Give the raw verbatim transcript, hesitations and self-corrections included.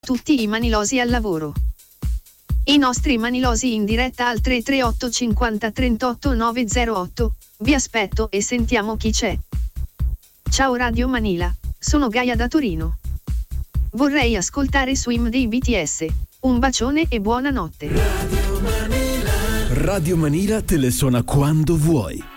Tutti i manilosi al lavoro. I nostri manilosi in diretta al tre tre otto cinquanta trentotto nove zero otto. Vi aspetto e sentiamo chi c'è. Ciao Radio Manila, sono Gaia da Torino. Vorrei ascoltare Swim dei B T S. Un bacione e buonanotte. Radio Manila. Radio Manila te le suona quando vuoi.